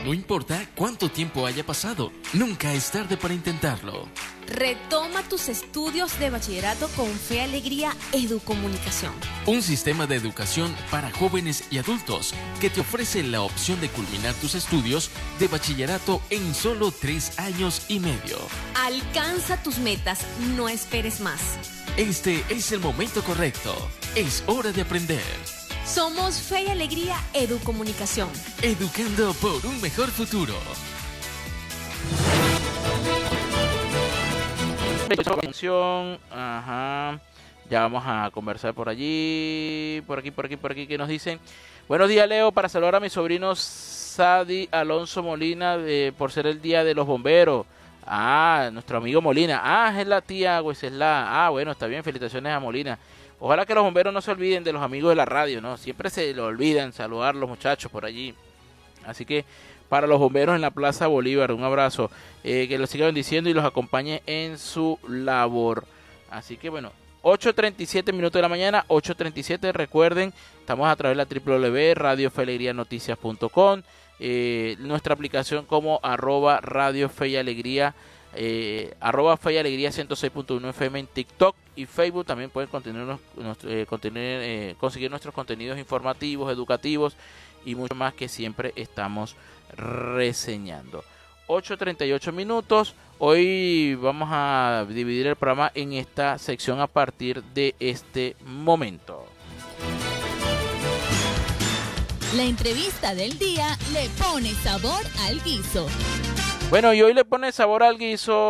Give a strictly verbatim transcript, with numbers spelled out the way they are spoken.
No importa cuánto tiempo haya pasado, nunca es tarde para intentarlo. Retoma tus estudios de bachillerato con Fe y Alegría Educomunicación. Un sistema de educación para jóvenes y adultos que te ofrece la opción de culminar tus estudios de bachillerato en solo tres años y medio. Alcanza tus metas, no esperes más. Este es el momento correcto. Es hora de aprender. Somos Fe y Alegría Educomunicación. Educando por un mejor futuro. Ajá. Ya vamos a conversar por allí, por aquí, por aquí, por aquí, que nos dicen. Buenos días, Leo, para saludar a mi sobrino Sadi Alonso Molina de, por ser el día de los bomberos. Ah, nuestro amigo Molina. Ah, es la tía Huesesla. Ah, bueno, está bien, felicitaciones a Molina. Ojalá que los bomberos no se olviden de los amigos de la radio, ¿no? Siempre se lo olvidan saludar a los muchachos por allí. Así que para los bomberos en la Plaza Bolívar, un abrazo. Eh, que los siga bendiciendo y los acompañe en su labor. Así que bueno, ocho treinta y siete minutos de la mañana, ocho treinta y siete. Recuerden, estamos a través de la doble u doble u doble u punto radio fe y alegría noticias punto com. Eh, nuestra aplicación como arroba Radio Fe y Alegría. Eh, arroba Fe y Alegría ciento seis punto uno F M en TikTok y Facebook. También pueden contener, eh, contener, eh, conseguir nuestros contenidos informativos, educativos y mucho más que siempre estamos reseñando. Ocho treinta y ocho minutos. Hoy vamos a dividir el programa en esta sección a partir de este momento. La entrevista del día le pone sabor al guiso. Bueno, y hoy le pone sabor al guiso